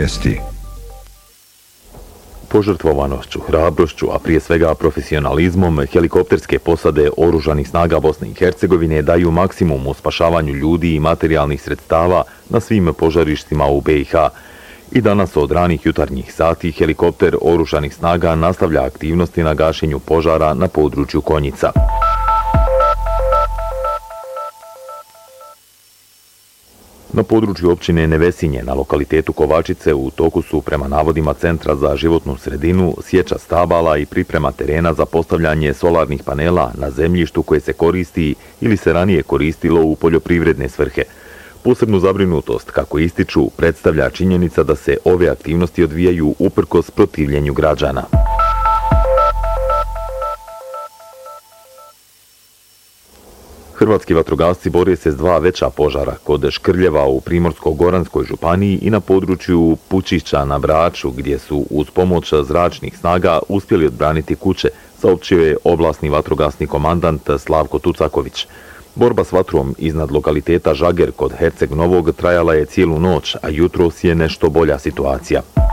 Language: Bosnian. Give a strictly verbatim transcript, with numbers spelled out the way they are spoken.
vijesti. Požrtvovanošću, hrabrošću, a prije svega profesionalizmom, helikopterske posade Oružanih snaga Bosne i Hercegovine daju maksimum u spašavanju ljudi i materijalnih sredstava na svim požarištima u be i ha. I danas od ranih jutarnjih sati helikopter Oružanih snaga nastavlja aktivnosti na gašenju požara na području Konjica. Na području općine Nevesinje, na lokalitetu Kovačice, u toku su, prema navodima Centra za životnu sredinu, sječa stabala i priprema terena za postavljanje solarnih panela na zemljištu koje se koristi ili se ranije koristilo u poljoprivredne svrhe. Posebnu zabrinutost, kako ističu, predstavlja činjenica da se ove aktivnosti odvijaju uprkos protivljenju građana. Hrvatski vatrogasci bore se s dva veća požara kod Škrljeva u Primorsko-goranskoj županiji i na području Pučišća na Braču, gdje su uz pomoć zračnih snaga uspjeli odbraniti kuće, saopćio je oblasni vatrogasni komandant Slavko Tucaković. Borba s vatrom iznad lokaliteta Žager kod Herceg Novog trajala je cijelu noć, a jutros je nešto bolja situacija.